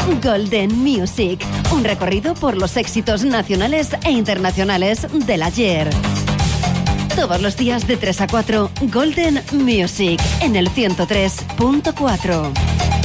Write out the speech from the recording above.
Golden Music, un recorrido por los éxitos nacionales e internacionales del ayer. Todos los días de 3 a 4, Golden Music, en el 103.4.